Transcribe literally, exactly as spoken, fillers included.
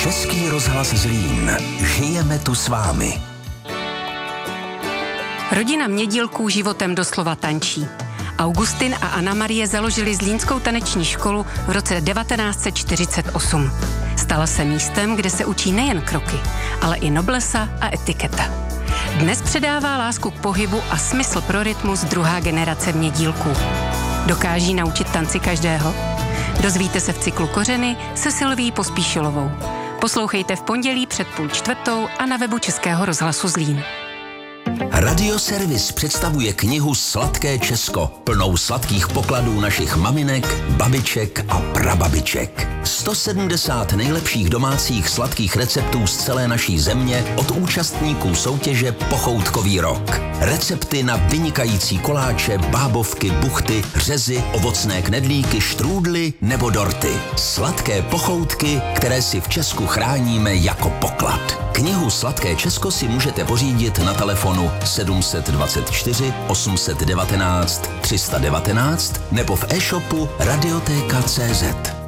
Český rozhlas Zlín. Žijeme tu s vámi. Rodina Mědílků životem doslova tančí. Augustin a Anna Marie založili Zlínskou taneční školu v roce devatenáct set čtyřicet osm. Stala se místem, kde se učí nejen kroky, ale i noblesa a etiketa. Dnes předává lásku k pohybu a smysl pro rytmus druhá generace Mědílků. Dokáží naučit tanci každého? Dozvíte se v cyklu Kořeny se Silví Pospíšilovou. Poslouchejte v pondělí před půl čtvrtou a na webu Českého rozhlasu Zlín. Radioservis představuje knihu Sladké Česko, plnou sladkých pokladů našich maminek, babiček a prababiček. sto sedmdesát nejlepších domácích sladkých receptů z celé naší země od účastníků soutěže Pochoutkový rok. Recepty na vynikající koláče, bábovky, buchty, řezy, ovocné knedlíky, štrůdly nebo dorty. Sladké pochoutky, které si v Česku chráníme jako poklad. Knihu Sladké Česko si můžete pořídit na telefonu sedm dvacet čtyři osm devatenáct tři sta devatenáct nebo v e-shopu radiotéka tečka cé zet.